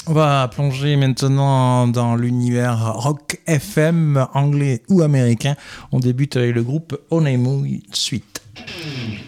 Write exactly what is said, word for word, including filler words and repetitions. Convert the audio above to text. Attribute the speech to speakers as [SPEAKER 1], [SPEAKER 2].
[SPEAKER 1] On va plonger maintenant dans l'univers rock F M, anglais ou américain. On débute avec le groupe Honeymoon Suite.